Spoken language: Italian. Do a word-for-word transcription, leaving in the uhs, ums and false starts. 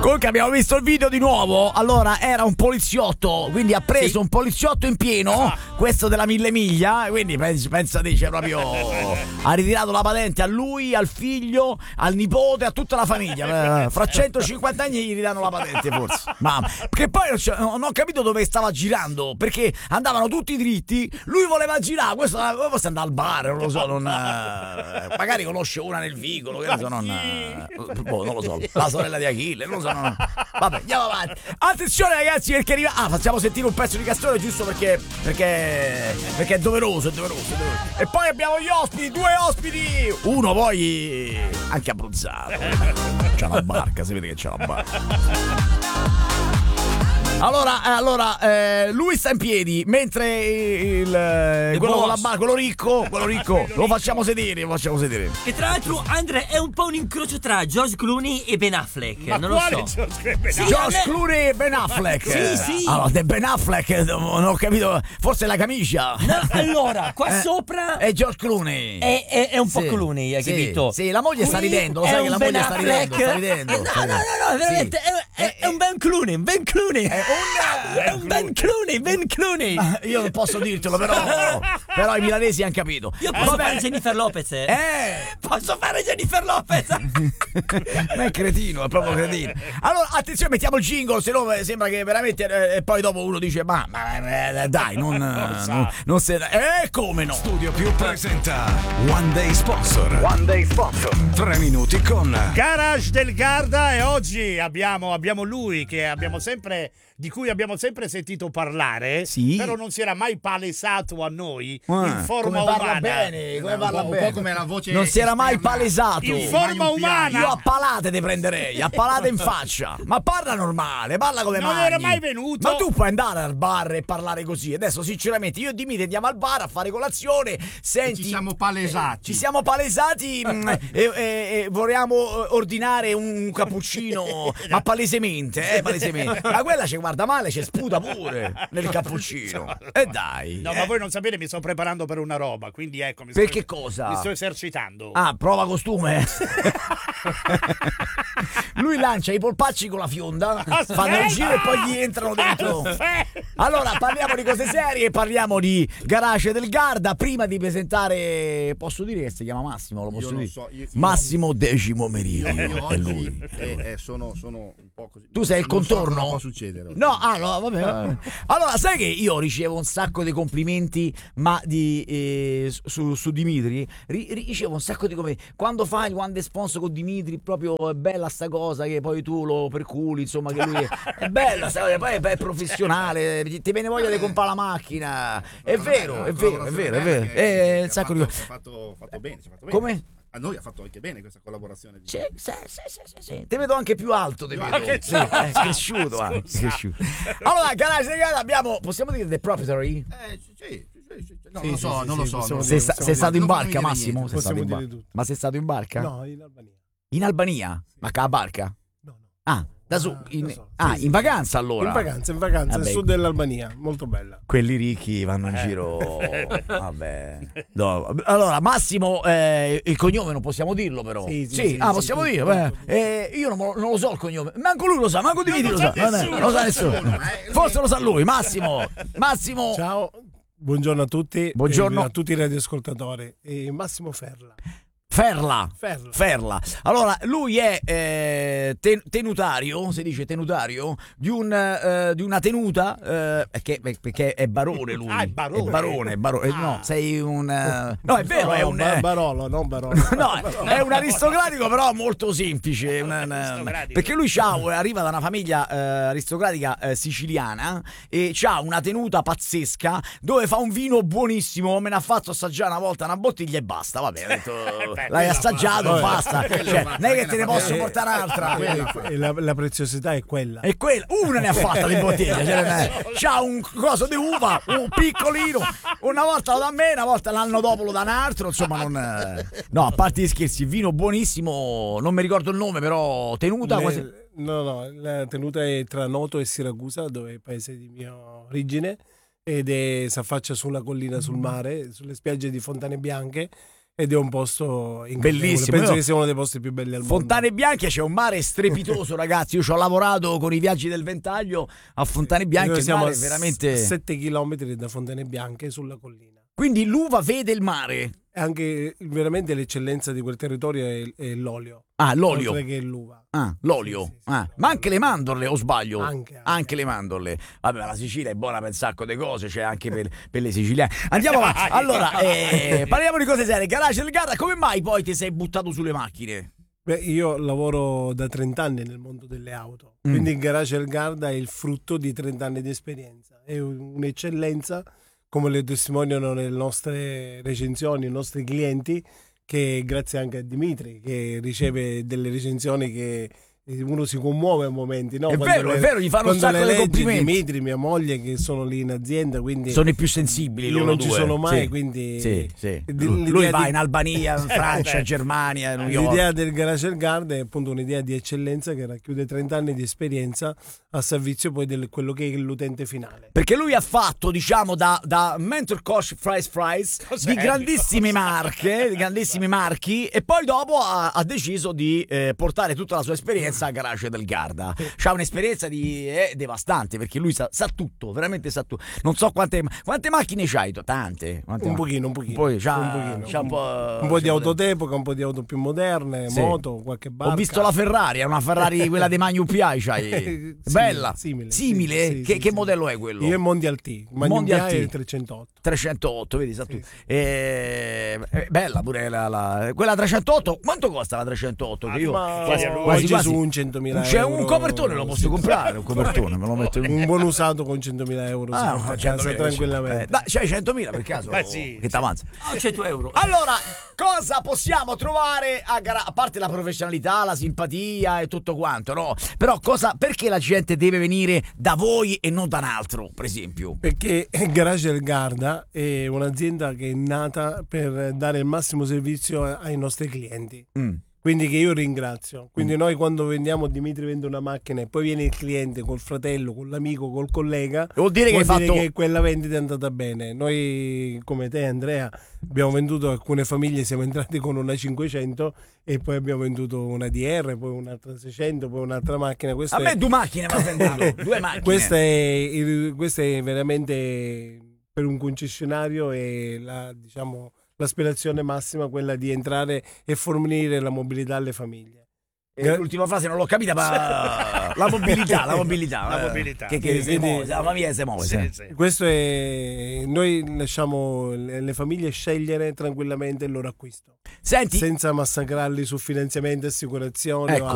Comunque abbiamo visto il video di nuovo. Allora era un poliziotto, quindi ha preso Sì. un poliziotto in pieno, Ah. questo della Mille Miglia, quindi pensa, pensa dice proprio ha ritirato la patente a lui, al figlio, al nipote, a tutta la famiglia. Eh, Fra centocinquanta anni gli ridanno la patente forse. Ma perché poi non, c'è- non ho capito dove stava girando, perché andavano tutti dritti, lui voleva girare, questo forse andava al bar, non lo so, non, eh, magari conosce una nel vicolo, che ne so, non, eh, boh, non lo so, la sorella di Achille, non lo so, non, vabbè, andiamo avanti. Attenzione ragazzi, perché arriva, ah, facciamo sentire un pezzo di Castore giusto perché perché perché è doveroso, è doveroso, è doveroso. E poi abbiamo gli ospiti, due ospiti, uno poi anche abbronzato, c'ha una barca, si vede che c'ha una barca. Allora, eh, allora eh, lui sta in piedi mentre il, il quello con la barca, quello ricco, quello ricco, lo facciamo sedere, lo facciamo sedere. E tra l'altro, Andre, è un po' un incrocio tra George Clooney e Ben Affleck. Ma non lo quale so. George Clooney? Sì, George a me- Clooney e Ben Affleck. Sì, sì. Allora, de Ben Affleck, non ho capito, forse la camicia. No, allora, qua Eh, sopra è George Clooney. è, è- è un po' Sì, Clooney, hai sì, capito? sì, la moglie sta Qui ridendo, lo è sai che un la Ben moglie sta ridendo, Affleck. sta ridendo, Eh, no, sta no, no, ridendo. no, veramente, Sì. è, è- Eh, è un Ben Clooney, un Ben Clooney. È un È un Ben Clooney, Ben Clooney. Io non posso dirtelo, però però i milanesi hanno capito. Io posso Vabbè. fare Jennifer Lopez, eh? Eh, Posso fare Jennifer Lopez? ma è cretino, è proprio cretino. Allora, attenzione, mettiamo il jingle, se no eh, sembra che veramente eh, e poi dopo uno dice "Ma, ma eh, dai, non non, non se eh come no". Studio Più presenta One Day Sponsor. One Day Sponsor. Tre minuti con Garage del Garda, e oggi abbiamo, abbiamo lui che abbiamo sempre, di cui abbiamo sempre sentito parlare, Sì. però non si era mai palesato a noi Ah, in forma come parla umana. bene, come Un parla po', un bene. po' come la voce non si era mai esterna. palesato. In forma umana. Io a palate te prenderei, a palate in faccia. Ma parla normale, parla come Non mangi. era mai venuto. Ma tu puoi andare al bar e parlare così. Adesso sinceramente io e Dimitri andiamo al bar a fare colazione. Senti, Ci siamo palesati. ci siamo palesati mh, e, e- e vorremmo eh, ordinare un cappuccino, ma palesemente, eh, palesemente. Ma quella ci guarda male, ci sputa pure nel cappuccino. E dai. No, eh. ma voi non sapete, mi sto preparando per una roba, quindi ecco, mi Per sto, che cosa? mi sto esercitando. Ah, prova costume. Lui lancia i polpacci con la fionda, fanno il giro e poi gli entrano dentro. Allora, parliamo di cose serie, parliamo di Garage del Garda. Prima di presentare, posso dire che si chiama Massimo? Lo posso Io non dire? so, io- io- Massimo Decimo Meridio. Io È oggi lui. eh, eh, sono, sono un po' così. Tu sei il Non so contorno? cosa può succedere. No, ah, no, vabbè, vabbè. Allora, sai che io ricevo un sacco di complimenti, ma di eh, su, su Dimitri? Ri- ricevo un sacco di complimenti. Quando fai il One Day Sponsor con Dimitri, proprio è bella sta cosa che poi tu lo perculi, insomma, che lui è, è bella sta cosa, poi è, è professionale, ti viene voglia di comprare la macchina. È vero, è vero, è vero, è vero. È un sacco di Ha fatto, fatto bene, ci ha fatto bene. Come? A noi ha fatto anche bene questa collaborazione. Sì, sì, sì, sì, sì, sì. Ti vedo anche più alto, ti Ma vedo. che Sì, c'è? è cresciuto anche, è cresciuto. Allora, Garage del Garda abbiamo, possiamo dire The Proprietary? Eh, sì, sì, sì, sì. No, Sì, non lo sì, so, sì, non lo sì, so. possiamo non Sei, lo so. sta- sei stato in Non fammi barca, dire Massimo? niente. Sei stato in Possiamo barca? dire tutto. Ma sei stato in barca? No, in Albania. In Albania? Ma che la barca? No, no. Ah, da su, Ah, in, lo so. ah, Sì, sì. in vacanza allora? In vacanza, in vacanza, Vabbè. al sud dell'Albania, molto bella. Quelli ricchi vanno in giro. Vabbè. No, allora, Massimo, eh, il cognome non possiamo dirlo, però. Sì, sì, sì, ah, sì, possiamo sì, dire. sì, beh, sì. eh, io non, non lo so il cognome. Manco lui lo sa, manco Dimitri lo lo sa. sa Vabbè, nessuno. non lo sa nessuno. Eh, Forse lo sa lui. Massimo, Massimo. Ciao, buongiorno a tutti. Buongiorno. e a tutti i radioascoltatori. E Massimo Ferla. Ferla. Ferla. Ferla. Allora, lui è eh, ten- tenutario, si dice tenutario, di, un, eh, di una tenuta, eh, perché, perché è barone lui. Ah, è barone. È barone, è barone. Ah. No, sei un... eh, no, è vero, No, è un... Bar- eh, Barolo, non Barolo. No, è un aristocratico però molto semplice, una- una- Aristocratico. perché lui c'ha, arriva da una famiglia eh, aristocratica eh, siciliana e c'ha una tenuta pazzesca dove fa un vino buonissimo, me ne ha fatto assaggiare una volta una bottiglia e basta, vabbè, ho detto, Beh, l'hai quella assaggiato, fa- basta, quello cioè, fa- non è che quella te ne fa- posso eh, portare un'altra. E- e la, la preziosità è quella. E quella, una ne ha fatta di bottiglia, cioè, non è- c'ha un coso di uva, un piccolino, una volta lo dà a me, una volta l'anno dopo lo dà un altro, insomma non... eh. No, a parte gli scherzi, vino buonissimo, non mi ricordo il nome, però tenuta... Le- quasi- no, no, la tenuta è tra Noto e Siracusa, dove è il paese di mia origine, ed è, si affaccia sulla collina sul mare, sulle spiagge di Fontane Bianche, ed è un posto incredibile. Bellissimo. Penso Io- che sia uno dei posti più belli al mondo. Fontane Bianche c'è un mare strepitoso, ragazzi. Io ci ho lavorato con i viaggi del ventaglio a Fontane Bianche. Noi Il siamo mare a è veramente. sette chilometri da Fontane Bianche sulla collina. Quindi l'uva vede il mare. E anche veramente l'eccellenza di quel territorio è, è l'olio. Ah, l'olio. Oltre che l'uva. Ah, l'olio. Sì, sì, sì. Ah, ma anche le mandorle, o sbaglio? Anche, anche. Anche le mandorle. Vabbè, la Sicilia è buona per un sacco di cose, c'è anche per, per le siciliane. Andiamo avanti. Allora, eh, parliamo di cose serie. Garage del Garda, come mai poi ti sei buttato sulle macchine? Beh, io lavoro da trenta anni nel mondo delle auto, Mm. quindi il Garage El Garda è il frutto di trenta anni di esperienza. È un- un'eccellenza, come le testimoniano le nostre recensioni, i nostri clienti, che grazie anche a Dimitri, che riceve delle recensioni che uno si commuove a momenti, no? È Quando vero, le- è vero, gli fanno un quando sacco le di leggi, complimenti. Dimitri, mia moglie, che sono lì in azienda, quindi Sono i più sensibili io loro non ci due. sono mai, Sì. quindi Sì, sì. di- Lui l'idea va di- in Albania, in Francia, Germania, New York. L'idea del Garage El Garda è appunto un'idea di eccellenza che racchiude trenta anni di esperienza a servizio poi di quello che è l'utente finale. Perché lui ha fatto, diciamo, da, da mentor coach Fries Fries Cos'è? di grandissime marche, di grandissimi marchi, e poi dopo ha, ha deciso di eh, portare tutta la sua esperienza a Garage del Garda. C'ha un'esperienza di, eh, devastante, perché lui sa, sa tutto, veramente sa tutto. Non so quante, quante macchine c'hai, tu? Tante. Quante Un ma- pochino, un pochino. Poi c'ha, un pochino. c'ha un po', Un po' di c'ha auto d'epoca, un po' di auto più moderne, Sì. moto, qualche barca. Ho visto la Ferrari, è una Ferrari quella dei Magnum P I, c'hai. Simile, Bella. simile, Simile? sì, sì, che sì, che sì. modello è quello? Io è Mondial T, Magnum Mondial P I è T. il trecentotto. trecentootto, vedi, sa tu. Sì, sì. Eh, è bella pure la, la- quella trecentootto. Quanto costa la trecentootto? Che io Ma quasi, oggi quasi, oggi quasi- su un centomila C'è euro. un copertone, lo posso Sì. comprare. Un copertone, me lo metto in Un buon usato con centomila euro si Ah, porta a centomila, casa tranquillamente. Eh, dai, c'hai centomila per caso? Beh, sì, che t'avanza. Oh, cento euro. Allora, cosa possiamo trovare a, gara- a parte la professionalità, la simpatia e tutto quanto, no? Però cosa, perché la gente deve venire da voi e non da un altro, per esempio? Perché Garage El Garda è un'azienda che è nata per dare il massimo servizio ai nostri clienti. Mm. Quindi che io ringrazio. Quindi noi quando vendiamo, Dimitri vende una macchina e poi viene il cliente col fratello, con l'amico, col collega, Vuol dire che hai vuol dire fatto- che quella vendita è andata bene. Noi come te Andrea abbiamo venduto alcune famiglie, siamo entrati con una cinquecento e poi abbiamo venduto una D R, poi un'altra seicento, poi un'altra macchina. Questo A me è- due macchine mi ha venduto, due macchine. Questo è, il- questo è veramente per un concessionario e la, diciamo, l'aspirazione massima quella di entrare e fornire la mobilità alle famiglie. Eh, l'ultima frase non l'ho capita, ma la mobilità, la mobilità, La eh, mobilità. che, che Sì, si quindi- muove, la famiglia si muove. Sì, sì. sì. Questo è, noi lasciamo le le famiglie scegliere tranquillamente il loro acquisto, Senti, senza massacrarli su finanziamenti, assicurazioni. Ecco. o